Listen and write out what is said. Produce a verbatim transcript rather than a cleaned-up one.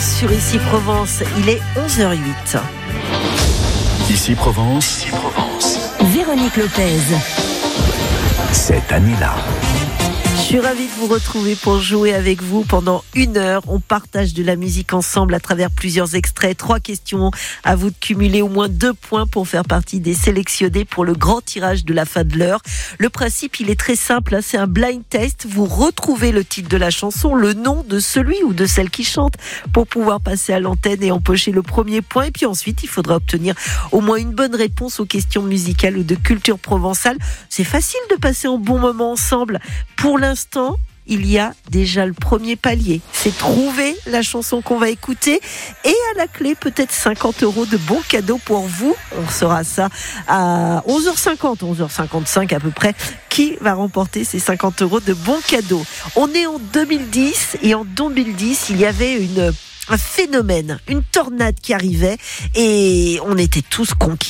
sur Ici Provence. Il est onze heures zéro huit. Ici Provence. Ici Provence. Véronique Lopez. Cette année-là. Je suis ravie de vous retrouver pour jouer avec vous pendant une heure. On partage de la musique ensemble à travers plusieurs extraits. Trois questions. À vous de cumuler au moins deux points pour faire partie des sélectionnés pour le grand tirage de la fin de l'heure. Le principe, il est très simple. C'est un blind test. Vous retrouvez le titre de la chanson, le nom de celui ou de celle qui chante pour pouvoir passer à l'antenne et empocher le premier point. Et puis ensuite, il faudra obtenir au moins une bonne réponse aux questions musicales ou de culture provençale. C'est facile de passer un bon moment ensemble. Pour l'instant, il y a déjà le premier palier. C'est trouver la chanson qu'on va écouter et à la clé, peut-être cinquante euros de bons cadeaux pour vous. On saura ça à onze heures cinquante, onze heures cinquante-cinq à peu près. Qui va remporter ces cinquante euros de bons cadeaux? On est en deux mille dix et en deux mille dix, il y avait une... un phénomène, une tornade qui arrivait et on était tous conquis.